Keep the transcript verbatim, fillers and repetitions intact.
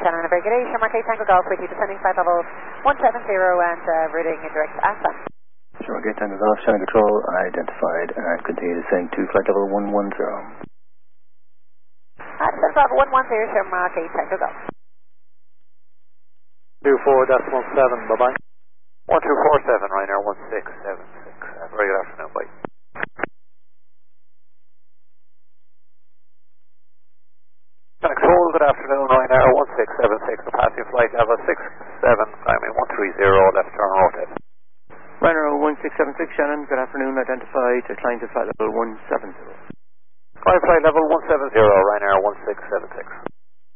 Shannon, a very good day. Shamrock eight Tango Golf with you, descending flight level one seven zero and uh, routing in direct ascent. Shamrock eight Tango Golf, Shannon Control, identified and continue to descend to flight level one one zero. Uh, descent level one one zero, Shamrock eight Tango Golf. two four decimal seven, bye-bye. one two four seven, Ryanair one six seven six. Uh, very good afternoon, bye. Control, good afternoon, Ryanair one six seven six, passing flight level six seven, climbing one three zero, left turn rotate. Ryanair one six seven six, Shannon, good afternoon, identified, decline to flight level one seven zero. Climb flight level one seven zero, Ryanair one six seven six.